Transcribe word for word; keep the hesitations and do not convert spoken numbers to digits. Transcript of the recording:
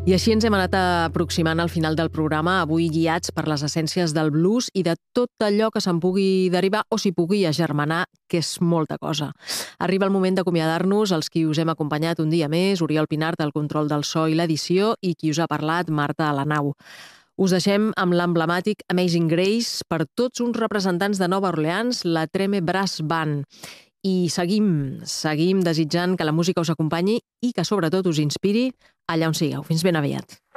I així ens hem anat aproximant al final del programa, avui guiats per les essències del blues i de tot allò que se'n pugui derivar o s'hi pugui agermanar, que és molta cosa. Arriba el moment d'acomiadar-nos, els qui us hem acompanyat un dia més, Oriol Pinart, al control del so i l'edició, i qui us ha parlat, Marta Alanau. Us deixem amb l'emblemàtic Amazing Grace per tots uns representants de Nova Orleans, la Treme Brass Band. I seguim, seguim desitjant que la música us acompanyi i que sobretot us inspiri allà on sigueu. Fins ben aviat.